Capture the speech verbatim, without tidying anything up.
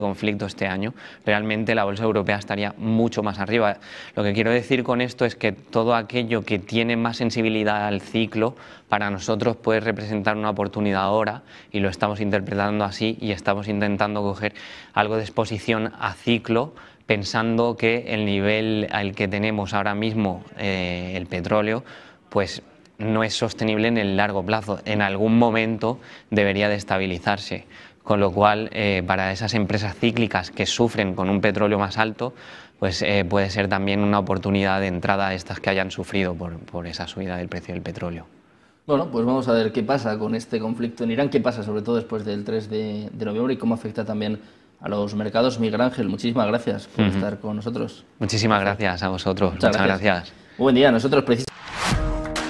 conflicto este año, realmente la bolsa europea estaría mucho más arriba. Lo que quiero decir con esto es que todo aquello que tiene más sensibilidad al ciclo, para nosotros puede representar una oportunidad ahora, y lo estamos interpretando así, y estamos intentando coger algo de exposición a ciclo, pensando que el nivel al que tenemos ahora mismo eh, el petróleo, pues no es sostenible en el largo plazo. En algún momento debería de estabilizarse. Con lo cual, eh, para esas empresas cíclicas que sufren con un petróleo más alto, pues eh, puede ser también una oportunidad de entrada a estas que hayan sufrido por, por esa subida del precio del petróleo. Bueno, pues vamos a ver qué pasa con este conflicto en Irán, qué pasa sobre todo después del tres de, de noviembre y cómo afecta también a los mercados. Miguel Ángel, muchísimas gracias por uh-huh. estar con nosotros. Muchísimas gracias a vosotros. Muchas, Muchas gracias. gracias. Buen día. Nosotros precisamente